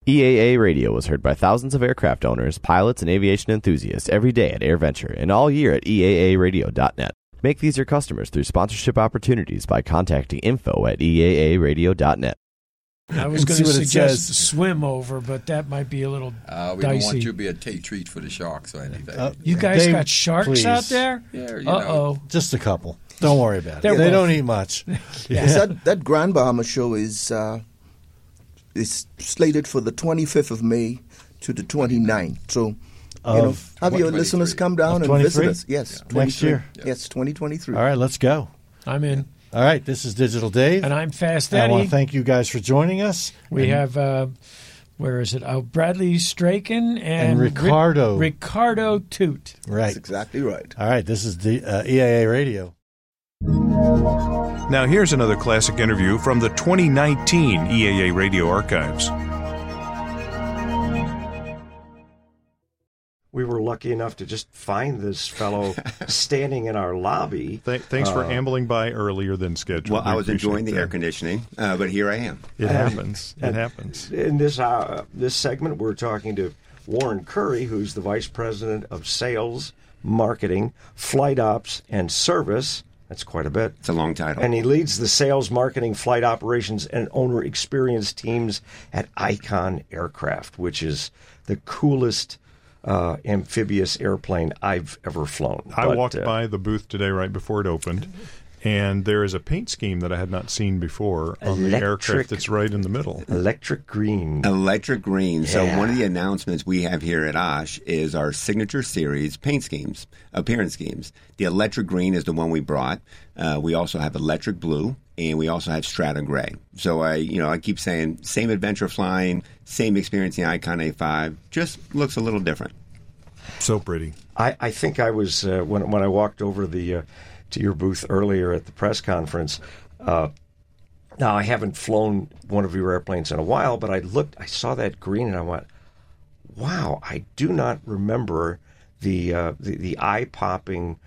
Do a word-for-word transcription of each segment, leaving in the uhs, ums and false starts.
E A A Radio was heard by thousands of aircraft owners, pilots, and aviation enthusiasts every day at AirVenture and all year at E A A radio dot net. Make these your customers through sponsorship opportunities by contacting info at E A A radio dot net. I was going to suggest swim over, but that might be a little uh, we dicey. don't want you to be a take treat for the sharks or anything. Uh, you guys Dave, got sharks please. out there? Yeah, you Uh-oh. know. Just a couple. Don't worry about it. They're They both- don't eat much. Yeah. That, that Grand Bahama show is uh, is slated for the twenty-fifth of May to the twenty-ninth. So, you know, Of have your twenty-three. listeners come down Of and visit twenty-three? us. Yes, Next twenty-three. year? Yes, twenty twenty-three. All right, let's go. I'm in. All right, this is Digital Dave. And I'm Fast I want Eddie. to thank you guys for joining us. We and, have, uh, where is it? Oh, Bradley Straken and, And Ricardo. Ri- Ricardo Toot. Right. That's exactly right. All right, this is the uh, E A A Radio. Now here's another classic interview from the twenty nineteen E A A Radio archives. We were lucky enough to just find this fellow standing in our lobby. Th- thanks for Uh, ambling by earlier than scheduled. Well, I We was enjoying the appreciate air that. conditioning, uh, but here I am. It And- happens. It and happens. In this uh, this segment, we're talking to Warren Curry, who's the Vice President of Sales, Marketing, Flight Ops, and Service. That's quite a bit. It's a long title. And he leads the sales, marketing, flight operations, and owner experience teams at Icon Aircraft, which is the coolest uh, amphibious airplane I've ever flown. I But, walked uh, by the booth today right before it opened, and there is a paint scheme that I had not seen before on the Electric- aircraft that's right in the middle. Electric green. Electric green. So Yeah. one of the announcements we have here at Osh is our signature series paint schemes, appearance schemes. The electric green is the one we brought. Uh, we also have electric blue, and we also have strata gray. So I, you know, I keep saying same adventure flying, same experience in the Icon A five, just looks a little different. So pretty. I, I think I was uh, when when I walked over the uh, to your booth earlier at the press conference. Uh, now I haven't flown one of your airplanes in a while, but I looked, I saw that green, and I went, "Wow!" I do not remember the uh, the, the eye popping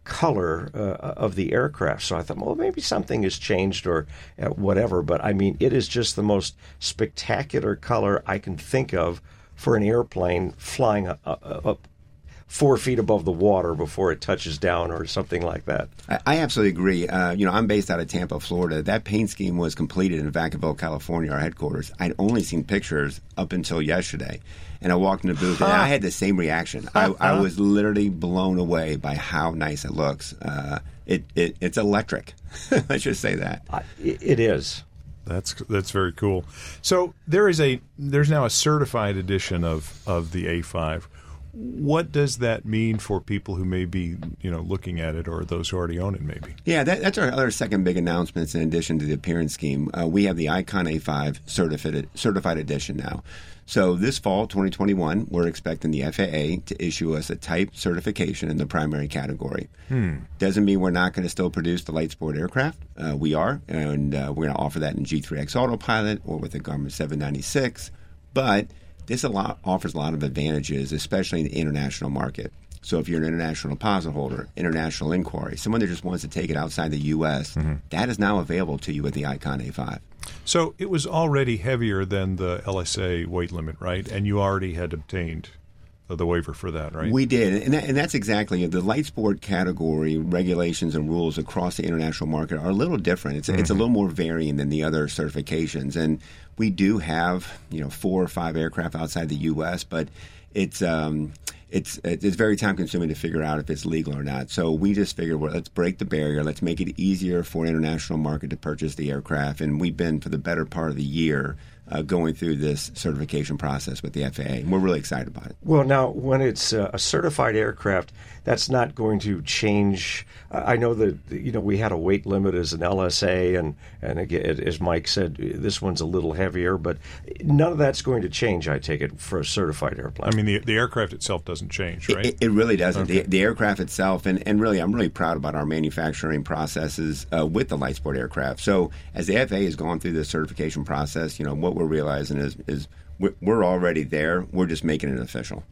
color uh, of the aircraft. So I thought, well, maybe something has changed or uh, whatever. But I mean, it is just the most spectacular color I can think of for an airplane flying up, up four feet above the water before it touches down or something like that. I, I absolutely agree. Uh, you know, I'm based out of Tampa, Florida. That paint scheme was completed in Vacaville, California, our headquarters. I'd only seen pictures up until yesterday. And I walked in the booth, and I had the same reaction. I, I was literally blown away by how nice it looks. Uh, it, it It's electric. Let's just say that. Uh, it, it is. That's that's very cool. So there is a there's now a certified edition of, of the A five. What does that mean for people who may be, you know, looking at it, or those who already own it, maybe? Yeah, that, that's our other second big announcement in addition to the appearance scheme. Uh, we have the Icon A five certified, certified edition now. So this fall, twenty twenty-one, we're expecting the F A A to issue us a type certification in the primary category. Hmm. Doesn't mean we're not going to still produce the light sport aircraft. Uh, we are, and uh, we're going to offer that in G three X Autopilot or with the Garmin seven ninety-six. But this a lot, offers a lot of advantages, especially in the international market. So if you're an international deposit holder, international inquiry, someone that just wants to take it outside the U S, Mm-hmm. that is now available to you with the Icon A five. So it was already heavier than the L S A weight limit, right? And you already had obtained the waiver for that, right? We did, and, that, and that's exactly it. The light sport category regulations and rules across the international market are a little different. It's, mm-hmm. it's a little more varying than the other certifications, and we do have, you know, four or five aircraft outside the U S, but it's um, it's it's very time consuming to figure out if it's legal or not. So we just figured, well, let's break the barrier. Let's make it easier for international market to purchase the aircraft, and we've been for the better part of the year Uh, going through this certification process with the F A A. And we're really excited about it. Well, now, when it's uh, a certified aircraft, that's not going to change. Uh, I know that, you know, we had a weight limit as an L S A, and, and again, as Mike said, this one's a little heavier, but none of that's going to change, I take it, for a certified airplane. I mean, the, the aircraft itself doesn't change, right? It, it really doesn't. Okay. The, the aircraft itself, and, and really, I'm really proud about our manufacturing processes uh, with the light sport aircraft. So as the F A A has gone through this certification process, you know, what we're realizing is, is we're, we're already there. We're just making it official.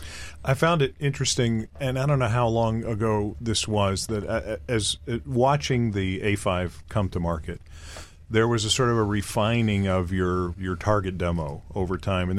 I found it interesting, and I don't know how long ago this was, that uh, as uh, watching the A five come to market, there was a sort of a refining of your, your target demo over time. And